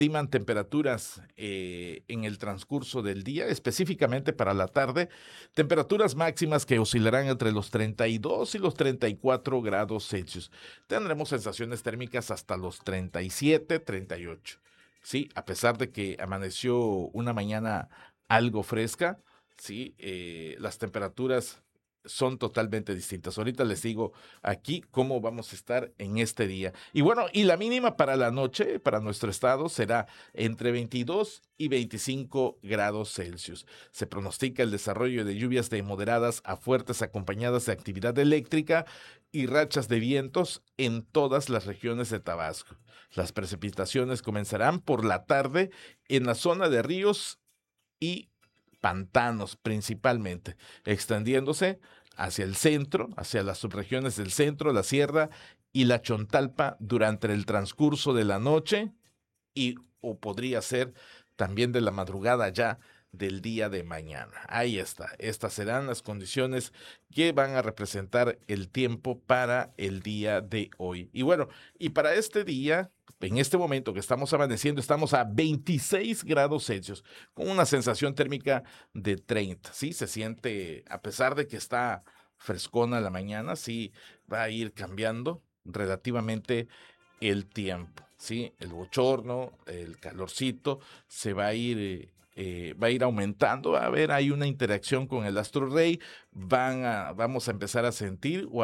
estiman temperaturas en el transcurso del día, específicamente para la tarde, temperaturas máximas que oscilarán entre los 32 y los 34 grados Celsius. Tendremos sensaciones térmicas hasta los 37, 38. Sí, a pesar de que amaneció una mañana algo fresca, sí, las temperaturas son totalmente distintas. Ahorita les digo aquí cómo vamos a estar en este día. Y bueno, y la mínima para la noche, para nuestro estado, será entre 22 y 25 grados Celsius. Se pronostica el desarrollo de lluvias de moderadas a fuertes acompañadas de actividad eléctrica y rachas de vientos en todas las regiones de Tabasco. Las precipitaciones comenzarán por la tarde en la zona de ríos y pantanos principalmente, extendiéndose hacia el centro, hacia las subregiones del centro, la sierra y la Chontalpa durante el transcurso de la noche y o podría ser también de la madrugada ya del día de mañana. Ahí está. Estas serán las condiciones que van a representar el tiempo para el día de hoy. Y bueno, y para este día, en este momento que estamos amaneciendo, estamos a 26 grados Celsius, con una sensación térmica de 30. Sí, se siente, a pesar de que está frescona la mañana, sí va a ir cambiando relativamente el tiempo, ¿sí? El bochorno, el calorcito, se va a ir aumentando. A ver, hay una interacción con el astro rey. Vamos a empezar a sentir o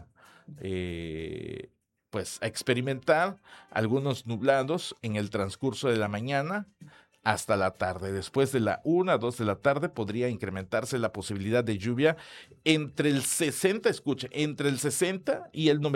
pues a experimentar algunos nublados en el transcurso de la mañana hasta la tarde. Después de la 1 a 2 de la tarde podría incrementarse la posibilidad de lluvia entre el 60, escuche, entre el 60 y el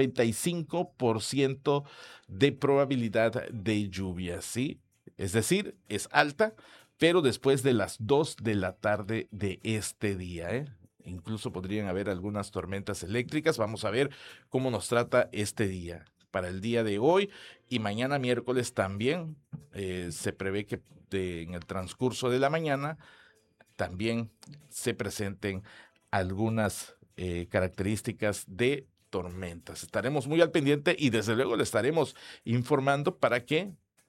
95% de probabilidad de lluvia, ¿sí? Es decir, es alta, pero después de las 2 de la tarde de este día, ¿eh? Incluso podrían haber algunas tormentas eléctricas. Vamos a ver cómo nos trata este día. Para el día de hoy y mañana miércoles también se prevé que en el transcurso de la mañana también se presenten algunas características de tormentas. Estaremos muy al pendiente y desde luego le estaremos informando para que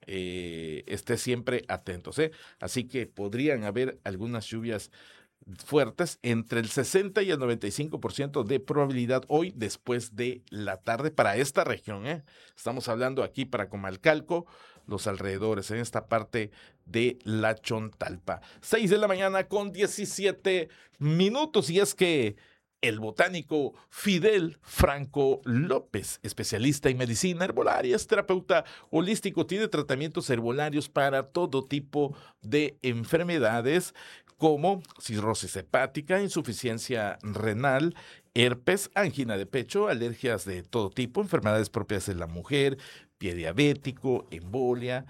esté siempre atentos, ¿eh? Así que podrían haber algunas lluvias fuertes entre el 60 y el 95% de probabilidad hoy después de la tarde para esta región, ¿eh? Estamos hablando aquí para Comalcalco, los alrededores, en esta parte de la Chontalpa. 6 de la mañana con 17 minutos y es que el botánico Fidel Franco López, especialista en medicina herbolaria, es terapeuta holístico, tiene tratamientos herbolarios para todo tipo de enfermedades como cirrosis hepática, insuficiencia renal, herpes, angina de pecho, alergias de todo tipo, enfermedades propias de la mujer, pie diabético, embolia,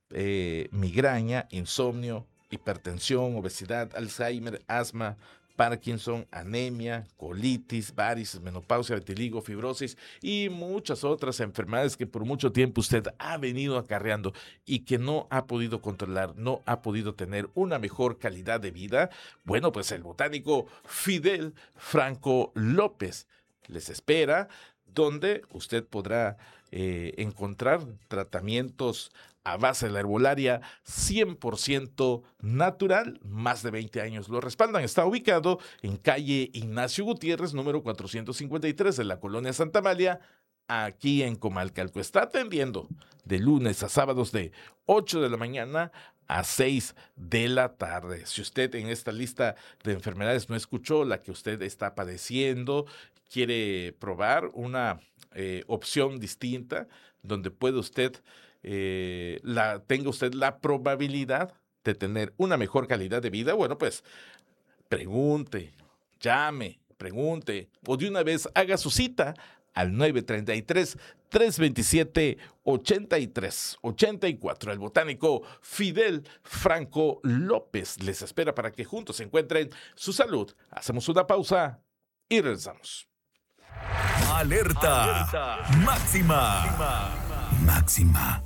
migraña, insomnio, hipertensión, obesidad, Alzheimer, asma, Parkinson, anemia, colitis, varices, menopausia, vitiligo, fibrosis y muchas otras enfermedades que por mucho tiempo usted ha venido acarreando y que no ha podido controlar, no ha podido tener una mejor calidad de vida. Bueno, pues el botánico Fidel Franco López les espera, donde usted podrá encontrar tratamientos a base de la herbolaria 100% natural, más de 20 años lo respaldan. Está ubicado en calle Ignacio Gutiérrez, número 453 de la colonia Santa Amalia, aquí en Comalcalco. Está atendiendo de lunes a sábados de 8 de la mañana a 6 de la tarde. Si usted en esta lista de enfermedades no escuchó la que usted está padeciendo, quiere probar una opción distinta donde puede usted tenga usted la probabilidad de tener una mejor calidad de vida, bueno, pues pregunte, llame, pregunte o de una vez haga su cita al 933-327-8384. El botánico Fidel Franco López les espera para que juntos encuentren su salud. Hacemos una pausa y regresamos. Alerta, Alerta. Máxima. Máxima.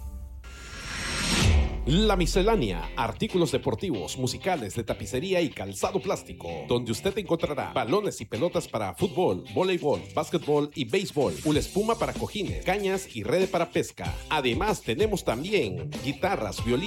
La Miscelánea, artículos deportivos, musicales, de tapicería y calzado plástico, donde usted encontrará balones y pelotas para fútbol, voleibol, básquetbol y béisbol, una espuma para cojines, cañas y red para pesca. Además, tenemos también guitarras, violines,